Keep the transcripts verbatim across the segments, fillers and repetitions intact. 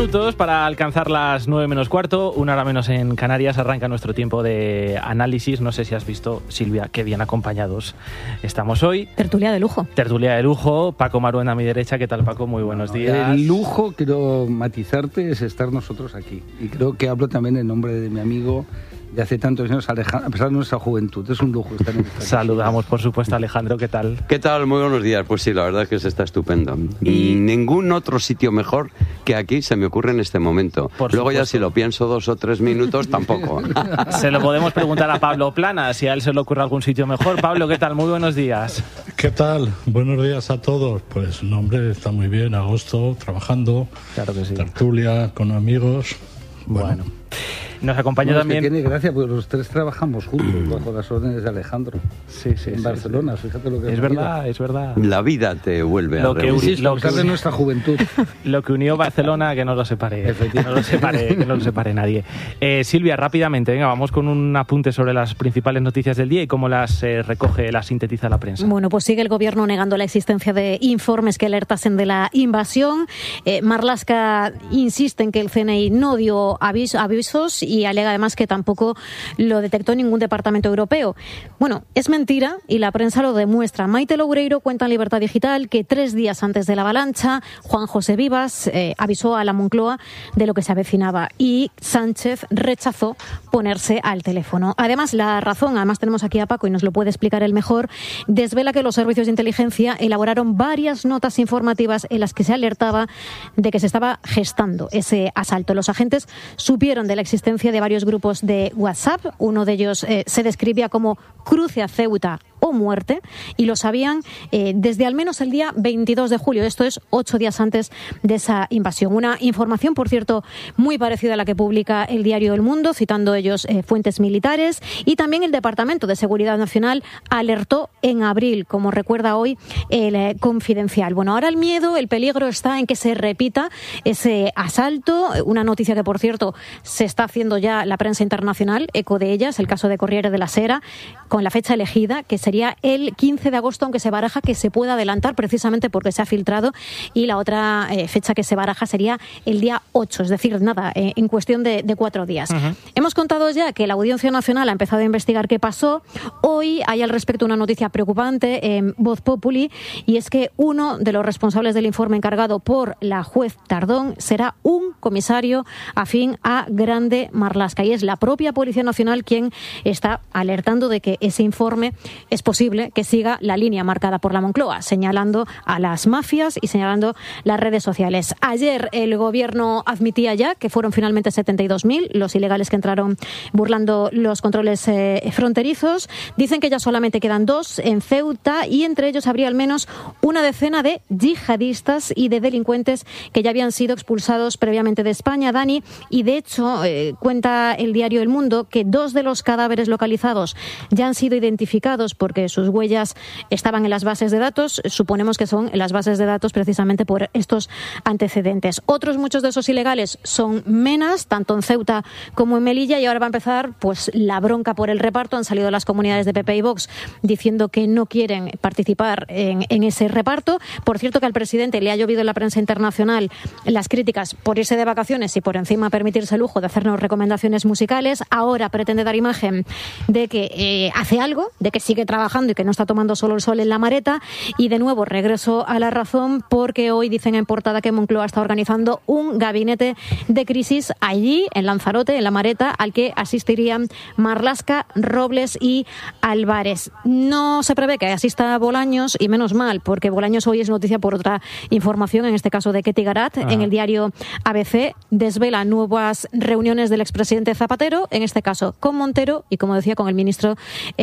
minutos para alcanzar las nueve menos cuarto, una hora menos en Canarias. Arranca nuestro tiempo de análisis. No sé si has visto, Silvia, qué bien acompañados estamos hoy. Tertulia de lujo. Tertulia de lujo. Paco Maruenda a mi derecha. ¿Qué tal, Paco? Muy buenos días. El lujo, quiero matizarte, es estar nosotros aquí. Y creo que hablo también en nombre de mi amigo de hace tantos años, Alejandro, a pesar de nuestra juventud. Es un lujo estar en esta Saludamos, por supuesto, a Alejandro. ¿Qué tal? ¿Qué tal? Muy buenos días. Pues sí, la verdad es que se está estupendo. Y ningún otro sitio mejor que aquí se me ocurre en este momento. Por Luego supuesto. Ya si lo pienso dos o tres minutos, tampoco. Se lo podemos preguntar a Pablo Plana, si a él se le ocurre algún sitio mejor. Pablo, ¿qué tal? Muy buenos días. ¿Qué tal? Buenos días a todos. Pues, no, hombre, está muy bien. Agosto, trabajando. Claro que sí. Tertulia, con amigos. Bueno. bueno. Nos acompaña bueno, también... Es que tiene gracia porque los tres trabajamos juntos bajo las órdenes de Alejandro. Sí, sí, en sí, Barcelona, sí. Fíjate lo que es es verdad, vida. es verdad. La vida te vuelve lo a que reunir. Sí, lo a pesar que de nuestra juventud. Lo que unió Barcelona, que no lo separe. Que no lo separe, que no lo separe nadie. Eh, Silvia, rápidamente, venga, vamos con un apunte sobre las principales noticias del día y cómo las eh, recoge, las sintetiza la prensa. Bueno, pues sigue el gobierno negando la existencia de informes que alertasen de la invasión. Eh, Marlaska insiste en que el C N I no dio aviso, avisos y alega además que tampoco lo detectó ningún departamento europeo. Bueno, es mentira y la prensa lo demuestra. Maite Loureiro cuenta en Libertad Digital que tres días antes de la avalancha, Juan José Vivas eh, avisó a la Moncloa de lo que se avecinaba y Sánchez rechazó ponerse al teléfono. Además, la razón, además tenemos aquí a Paco y nos lo puede explicar él mejor, desvela que los servicios de inteligencia elaboraron varias notas informativas en las que se alertaba de que se estaba gestando ese asalto. Los agentes supieron de la existencia de varios grupos de WhatsApp. Uno de ellos eh, se describía como Cruce a Ceuta o muerte, y lo sabían eh, desde al menos el día veintidós de julio. Esto es ocho días antes de esa invasión. Una información, por cierto, muy parecida a la que publica el diario El Mundo, citando ellos eh, fuentes militares, y también el Departamento de Seguridad Nacional alertó en abril, como recuerda hoy el eh, Confidencial. Bueno, ahora el miedo, el peligro está en que se repita ese asalto, una noticia que, por cierto, se está haciendo ya la prensa internacional, eco de ellas, el caso de Corriere della Sera, con la fecha elegida, que sería el quince de agosto, aunque se baraja que se pueda adelantar precisamente porque se ha filtrado, y la otra eh, fecha que se baraja sería el día ocho, es decir, nada, eh, en cuestión de, de cuatro días. Uh-huh. Hemos contado ya que la Audiencia Nacional ha empezado a investigar qué pasó. Hoy hay al respecto una noticia preocupante en Voz Populi, y es que uno de los responsables del informe encargado por la juez Tardón será un comisario afín a Grande Marlaska, y es la propia Policía Nacional quien está alertando de que ese informe es posible que siga la línea marcada por la Moncloa, señalando a las mafias y señalando las redes sociales. Ayer el gobierno admitía ya que fueron finalmente setenta y dos mil los ilegales que entraron burlando los controles eh, fronterizos. Dicen que ya solamente quedan dos en Ceuta, y entre ellos habría al menos una decena de yihadistas y de delincuentes que ya habían sido expulsados previamente de España, Dani, y de hecho eh, cuenta el diario El Mundo que dos de los cadáveres localizados ya han sido identificados porque sus huellas estaban en las bases de datos. Suponemos que son en las bases de datos precisamente por estos antecedentes. Otros muchos de esos ilegales son menas, tanto en Ceuta como en Melilla, y ahora va a empezar pues la bronca por el reparto. Han salido las comunidades de P P y Vox diciendo que no quieren participar en, en ese reparto. Por cierto, que al presidente le ha llovido en la prensa internacional las críticas por irse de vacaciones y por encima permitirse el lujo de hacernos recomendaciones musicales. Ahora pretende dar imagen de que eh, hace algo, de que sigue trabajando y que no está tomando solo el sol en la mareta. Y de nuevo regreso a la razón, porque hoy dicen en portada que Moncloa está organizando un gabinete de crisis allí en Lanzarote, en la mareta, al que asistirían Marlaska, Robles y Álvarez. No se prevé que asista Bolaños, y menos mal, porque Bolaños hoy es noticia por otra información, en este caso de Ketty Garat. Ah. En el diario A B C desvela nuevas reuniones del expresidente Zapatero, en este caso con Montero y, como decía, con el ministro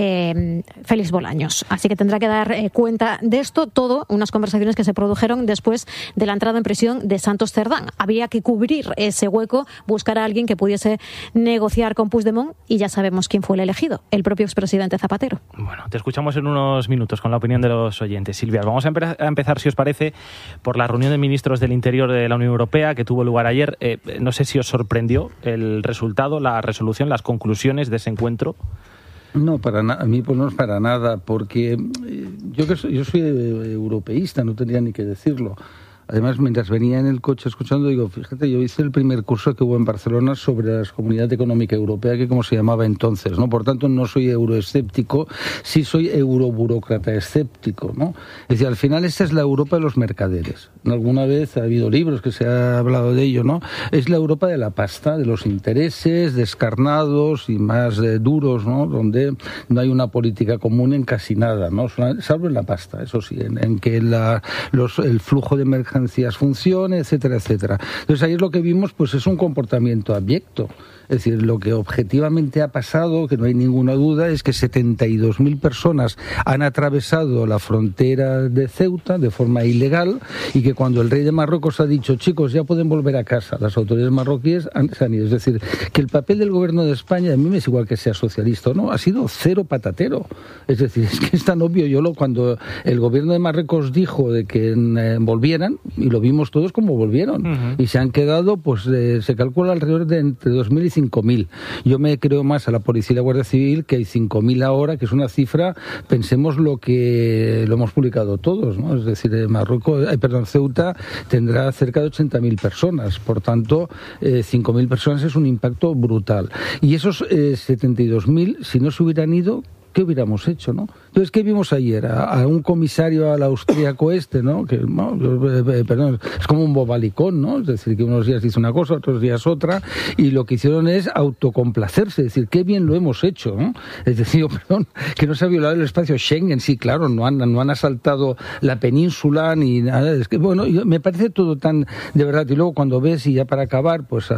eh, Félix Bolaños. Así que tendrá que dar eh, cuenta de esto todo, unas conversaciones que se produjeron después de la entrada en prisión de Santos Cerdán. Había que cubrir ese hueco, buscar a alguien que pudiese negociar con Puigdemont, y ya sabemos quién fue el elegido, el propio expresidente Zapatero. Bueno, te escuchamos en unos minutos con la opinión de los oyentes. Silvia, vamos a, empe- a empezar, si os parece, por la reunión de ministros del Interior de la Unión Europea que tuvo lugar ayer. Eh, no sé si os sorprendió el resultado, la resolución, las conclusiones de ese encuentro. No, para na- a mí pues no es para nada, porque eh, yo que soy, yo soy europeísta, no tendría ni que decirlo. Además, mientras venía en el coche escuchando, digo, fíjate, yo hice el primer curso que hubo en Barcelona sobre la Comunidad Económica Europea, que como se llamaba entonces, ¿no? Por tanto, no soy euroescéptico, sí soy euroburócrata escéptico, ¿no? Es decir, al final esta es la Europa de los mercaderes. Alguna vez ha habido libros que se ha hablado de ello, ¿no? Es la Europa de la pasta, de los intereses descarnados y más eh, duros, ¿no? Donde no hay una política común en casi nada, ¿no? Salvo en la pasta, eso sí, en, en que la, los, el flujo de mercancías funcione, etcétera, etcétera. Entonces ahí lo que vimos pues es un comportamiento abyecto. Es decir, lo que objetivamente ha pasado, que no hay ninguna duda, es que setenta y dos mil personas han atravesado la frontera de Ceuta de forma ilegal y que cuando el rey de Marruecos ha dicho, chicos, ya pueden volver a casa, las autoridades marroquíes han, se han ido. Es decir, que el papel del gobierno de España, a mí me es igual que sea socialista o no, ha sido cero patatero. Es decir, es que es tan obvio. Yo lo, cuando el gobierno de Marruecos dijo de que eh, volvieran, y lo vimos todos como volvieron, uh-huh. y se han quedado, pues eh, se calcula alrededor de entre dos mil y cinco mil. Yo me creo más a la policía y la Guardia Civil, que hay cinco mil ahora, que es una cifra, pensemos lo que lo hemos publicado todos, ¿no? Es decir, Marruecos, eh, perdón, Ceuta tendrá cerca de ochenta mil personas, por tanto, eh, cinco mil personas es un impacto brutal. Y esos eh, setenta y dos mil, si no se hubieran ido, ¿qué hubiéramos hecho, no? Entonces, ¿qué vimos ayer? A, a un comisario al austríaco este, ¿no? Que, no, eh, perdón, es como un bobalicón, ¿no? Es decir, que unos días dice una cosa, otros días otra, y lo que hicieron es autocomplacerse, es decir, qué bien lo hemos hecho, ¿no? Es decir, perdón, que no se ha violado el espacio Schengen, sí, claro, no han, no han asaltado la península ni nada, es que, bueno, me parece todo tan, de verdad, y luego cuando ves, y ya para acabar, pues